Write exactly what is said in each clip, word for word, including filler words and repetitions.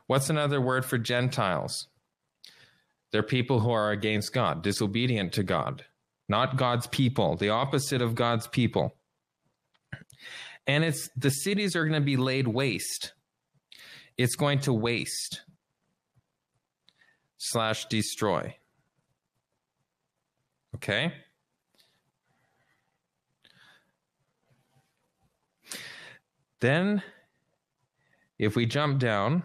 What's another word for Gentiles? They're people who are against God, disobedient to God, not God's people, the opposite of God's people. And it's the cities are going to be laid waste. It's going to waste slash destroy. Okay? Then, if we jump down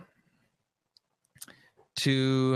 to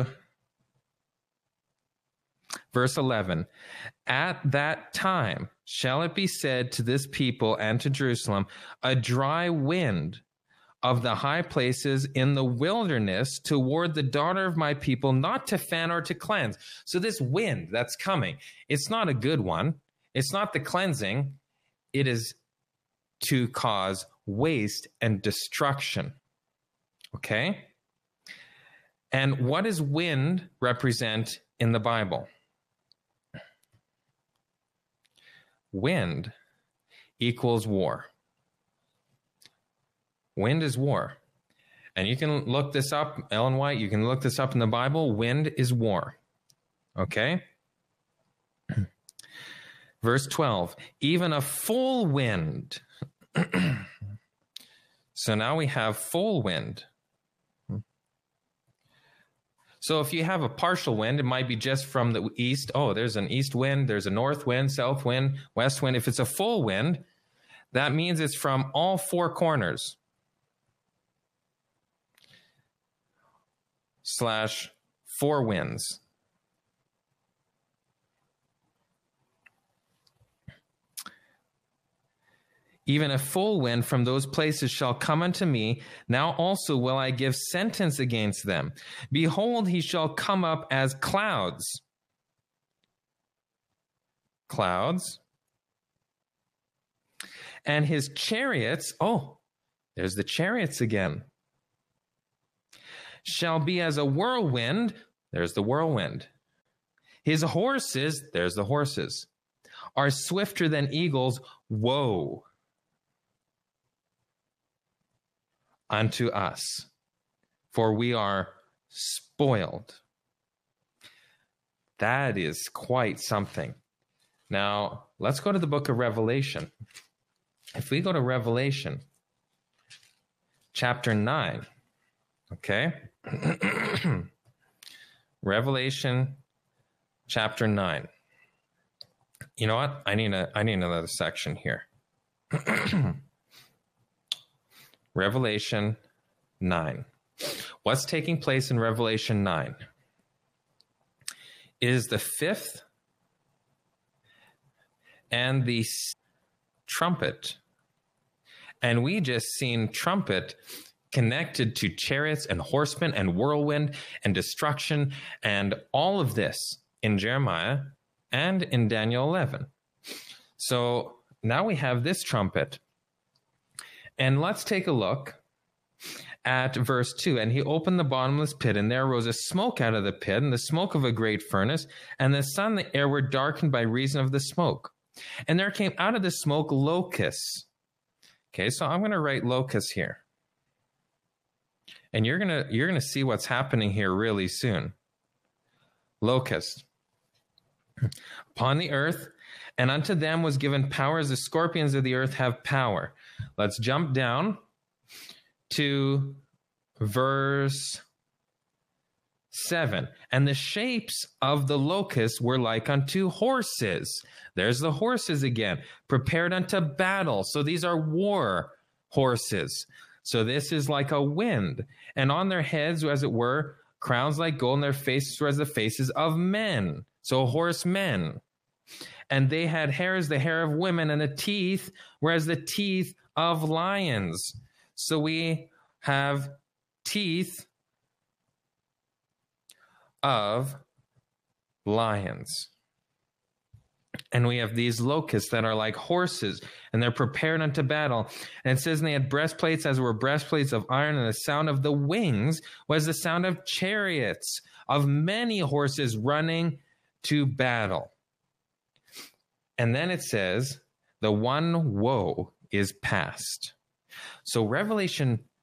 verse eleven, at that time shall it be said to this people and to Jerusalem, a dry wind of the high places in the wilderness toward the daughter of my people, not to fan or to cleanse. So this wind that's coming, it's not a good one. It's not the cleansing. It is to cause waste and destruction. Okay? And what does wind represent in the Bible? Wind equals war. Wind is war. And you can look this up, Ellen White, you can look this up in the Bible. Wind is war. Okay? Verse twelve, even a full wind. So now we have full wind. So if you have a partial wind, it might be just from the east. Oh, there's an east wind, there's a north wind, south wind, west wind. If it's a full wind, that means it's from all four corners. Slash four winds. Even a full wind from those places shall come unto me. Now also will I give sentence against them. Behold, he shall come up as clouds. Clouds. And his chariots, oh, there's the chariots again. Shall be as a whirlwind. There's the whirlwind. His horses, there's the horses, are swifter than eagles. Woe unto us, for we are spoiled. That is quite something. Now, let's go to the book of Revelation. If we go to Revelation, chapter nine, okay? Revelation, chapter nine. You know what? I need a, I need another section here. Revelation nine. What's taking place in Revelation nine? It is the fifth and the trumpet. And we just seen trumpet connected to chariots and horsemen and whirlwind and destruction and all of this in Jeremiah and in Daniel eleven. So now we have this trumpet. And let's take a look at verse two. And he opened the bottomless pit, and there arose a smoke out of the pit, and the smoke of a great furnace, and the sun and the air were darkened by reason of the smoke. And there came out of the smoke locusts. Okay, so I'm going to write locusts here. And you're going to you're going to see what's happening here really soon. Locust. Upon the earth, and unto them was given power as the scorpions of the earth have power. Let's jump down to verse seven. And the shapes of the locusts were like unto horses. There's the horses again. Prepared unto battle. So these are war horses. So this is like a wind. And on their heads, as it were, crowns like gold, and their faces were as the faces of men. So horsemen. And they had hair as the hair of women, and the teeth were as the teeth of lions. So we have teeth of lions. And we have these locusts that are like horses, and they're prepared unto battle. And it says, and they had breastplates as were breastplates of iron, and the sound of the wings was the sound of chariots, of many horses running to battle. And then it says, the one woe is past. So Revelation